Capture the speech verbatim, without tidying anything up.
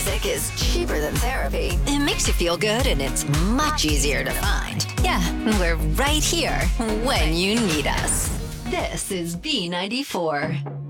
music is cheaper than therapy. It makes you feel good and it's much easier to find. Yeah, we're right here when you need us. This is B ninety-four.